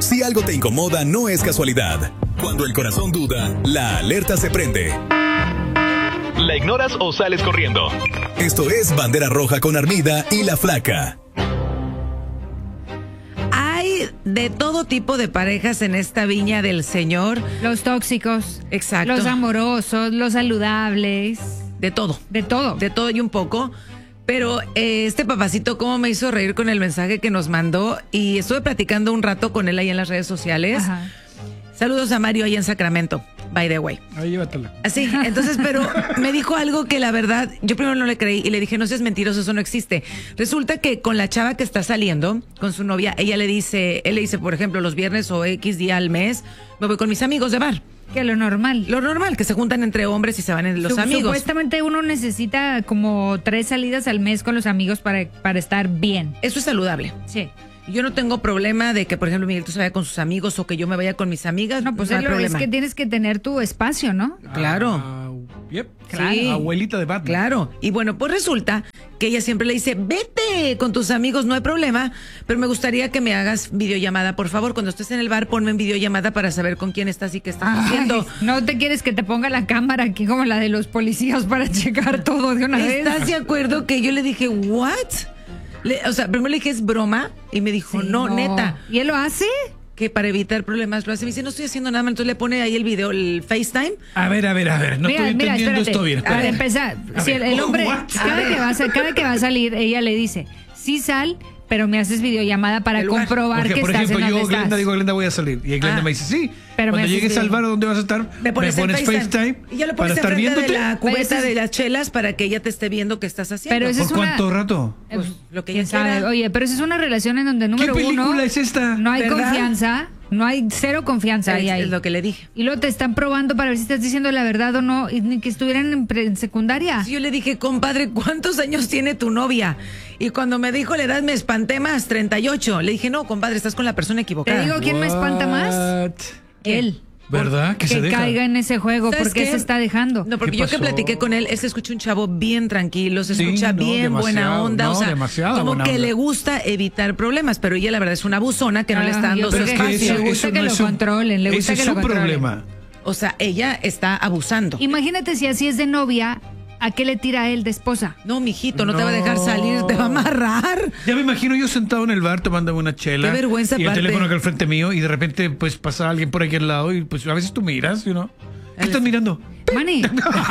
Si algo te incomoda, no es casualidad. Cuando el corazón duda, la alerta se prende. ¿La ignoras o sales corriendo? Esto es Bandera Roja con Armida y La Flaca. Hay de todo tipo de parejas en esta viña del Señor. Los tóxicos. Exacto. Los amorosos, los saludables. De todo. De todo. De todo y un poco. Pero este papacito cómo me hizo reír con el mensaje que nos mandó. Y estuve platicando un rato con él ahí en las redes sociales. Ajá. Saludos a Mario ahí en Sacramento, by the way. Ahí llévatela. Así, entonces, pero me dijo algo que la verdad, yo primero no le creí y le dije, no seas mentiroso, eso no existe. Resulta que con la chava que está saliendo, con su novia, él le dice, por ejemplo, los viernes o X día al mes, me voy con mis amigos de bar. Que lo normal. Lo normal, que se juntan entre hombres y se van en los amigos. Supuestamente uno necesita como 3 salidas al mes con los amigos para estar bien. Eso es saludable. Sí. Yo no tengo problema de que, por ejemplo, Miguelito se vaya con sus amigos o que yo me vaya con mis amigas. No, pues no hay problema. es que tienes que tener tu espacio, ¿no? Claro. Yep. Sí. Abuelita de Batman. Claro. Y bueno, pues resulta que ella siempre le dice, vete con tus amigos, no hay problema, pero me gustaría que me hagas videollamada, por favor. Cuando estés en el bar, ponme en videollamada para saber con quién estás y qué estás haciendo. No te quieres que te ponga la cámara aquí como la de los policías para checar todo de una vez. ¿Estás de acuerdo que yo le dije, what? O sea, primero le dije, ¿es broma? Y me dijo, Sí, no, neta. ¿Y él lo hace? Que para evitar problemas lo hace. Me dice, no estoy haciendo nada más. Entonces le pone ahí el video, el FaceTime. A ver. No estoy entendiendo espérate. esto bien. Para empezar, si el hombre, What? cada que va a salir, ella le dice, sí sal, pero me haces videollamada para El lugar. comprobar Porque, que por estás ejemplo, en yo, donde Glenda, estás. digo, Glenda, voy a salir. Y Glenda me dice, sí. Pero Cuando me llegues haces al bar donde vas a estar, Me pones FaceTime Y ya lo para pones estar enfrente de viéndote. la cubeta Pues, de las chelas para que ella te esté viendo qué estás haciendo. Pero ese ¿Por es una- cuánto rato? Pues, lo que ¿Quién ella quiera. sabe? Oye, pero esa es una relación en donde número ¿Qué película uno es esta? no hay ¿Verdad? confianza, no hay cero confianza ahí. Es lo que le dije. Y luego te están probando para ver si estás diciendo la verdad o no, y ni que estuvieran en secundaria. Yo le dije, compadre, ¿cuántos años tiene tu novia? Y cuando me dijo la edad me espanté más, 38. Le dije, no, compadre, estás con la persona equivocada. Te digo, ¿quién me espanta más? What? Él. ¿Verdad? Que se Que deja. caiga en ese juego, ¿Sabes porque qué? se está dejando. No, porque ¿Qué yo que pasó? platiqué con él se escucha un chavo bien tranquilo, se Sí, escucha no, bien buena demasiado, onda, no, o sea, demasiada como buena que onda. le gusta evitar problemas, pero ella la verdad es una abusona que no le está dando yo su creo que espacio. le gusta que no lo es su- controlen, le gusta ese que lo es su controlen. problema. O sea, ella está abusando. Imagínate si así es de novia, ¿a qué le tira él de esposa? No, mijito, no te va a dejar salir, te va a amarrar. Ya me imagino yo sentado en el bar tomándome una chela. Qué vergüenza, y el aparte. teléfono acá al frente mío y de repente pues pasa alguien por aquí al lado y pues a veces tú miras, ¿no? ¿Qué estás mirando? Manny,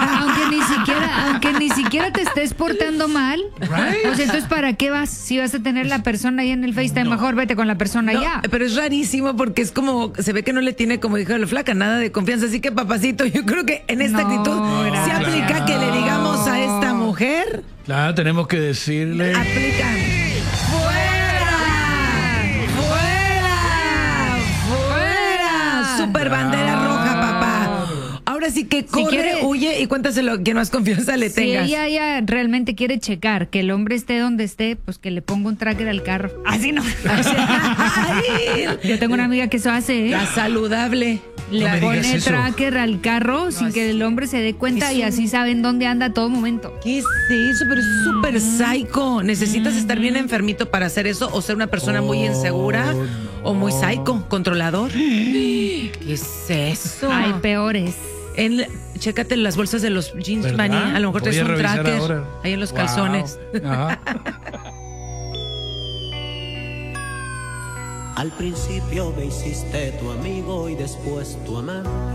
aunque ni siquiera te estés portando mal, Right. o sea, entonces ¿para qué vas? Si vas a tener la persona ahí en el FaceTime, mejor vete con la persona No, ya. pero es rarísimo porque es como, se ve que no le tiene, como dijo la flaca, nada de confianza. Así que, papacito, yo creo que en esta No, actitud se gracias. aplica que le digamos a esta mujer, Claro, tenemos que decirle. aplica. ¡Fuera! ¡Fuera! ¡Fuera! Super bandera roja, papá. Ahora sí que corre, quiere- huye y cuéntaselo que más confianza le Si tengas. ella ya realmente quiere checar que el hombre esté donde esté, pues que le ponga un tracker al carro. Así no. Ay, Yo tengo una amiga que eso hace, ¿eh? la saludable. Le No me digas pone eso. tracker al carro sin que el hombre se dé cuenta y así saben dónde anda a todo momento. ¿Qué es eso? Pero es súper psycho. Necesitas estar bien enfermito para hacer eso o ser una persona muy insegura o muy psycho, controlador. ¿Qué es eso? Hay peores. Chécate las bolsas de los jeans, ¿Verdad? Manny. A lo mejor Voy traes a un revisar tracker ahora. ahí en los Wow. calzones. Ajá. Al principio me hiciste tu amigo y después tu amante.